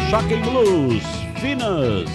Shocking Blues, Finas.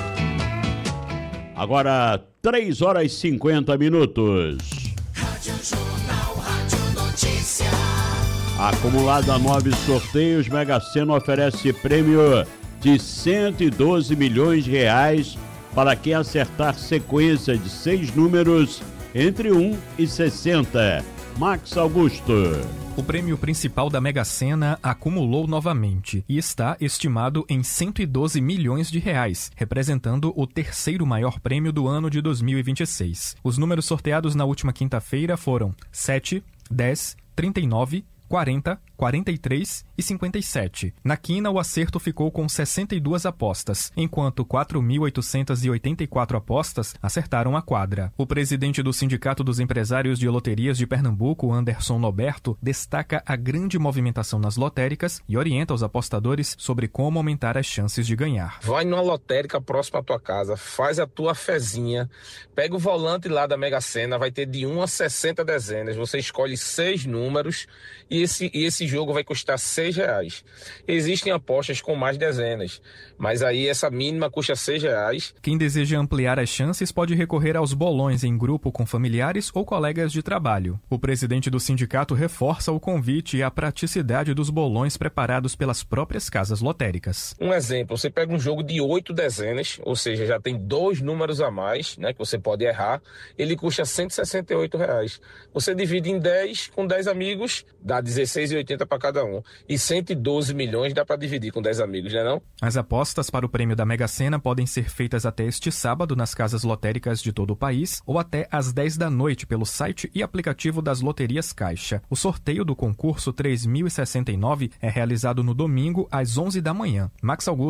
Agora 3 horas e 50 minutos. Rádio Jornal, Rádio Notícia. Acumulado a 9 sorteios, Mega Sena oferece prêmio de 112 milhões de reais para quem acertar sequência de 6 números entre 1 e 60. Max Augusto. O prêmio principal da Mega Sena acumulou novamente e está estimado em 112 milhões de reais, representando o terceiro maior prêmio do ano de 2026. Os números sorteados na última quinta-feira foram 7, 10, 39, 40, 43 e 57. Na quina, o acerto ficou com 62 apostas, enquanto 4.884 apostas acertaram a quadra. O presidente do Sindicato dos Empresários de Loterias de Pernambuco, Anderson Noberto, destaca a grande movimentação nas lotéricas e orienta os apostadores sobre como aumentar as chances de ganhar. Vai numa lotérica próxima à tua casa, faz a tua fezinha, pega o volante lá da Mega Sena, vai ter de 1 a 60 dezenas, você escolhe 6 números e esse jogo vai custar R$6. Existem apostas com mais dezenas, mas aí essa mínima custa R$6. Quem deseja ampliar as chances pode recorrer aos bolões em grupo com familiares ou colegas de trabalho. O presidente do sindicato reforça o convite e a praticidade dos bolões preparados pelas próprias casas lotéricas. Um exemplo, você pega um jogo de 8 dezenas, ou seja, já tem 2 números a mais, né, que você pode errar, ele custa R$168. Você divide em 10 com 10 amigos, dá R$16,80 para cada um. E 112 milhões dá para dividir com 10 amigos, né não? As apostas para o prêmio da Mega Sena podem ser feitas até este sábado nas casas lotéricas de todo o país ou até às 10 da noite pelo site e aplicativo das Loterias Caixa. O sorteio do concurso 3069 é realizado no domingo às 11 da manhã. Max Augusto.